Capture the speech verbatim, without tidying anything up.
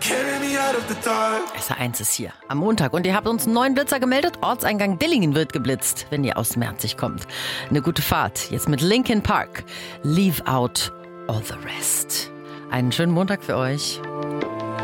S H eins ist hier am Montag und ihr habt uns einen neuen Blitzer gemeldet. Ortseingang Dillingen wird geblitzt, wenn ihr aus Merzig kommt. Eine gute Fahrt, jetzt mit Linkin Park. Leave out all the rest. Einen schönen Montag für euch.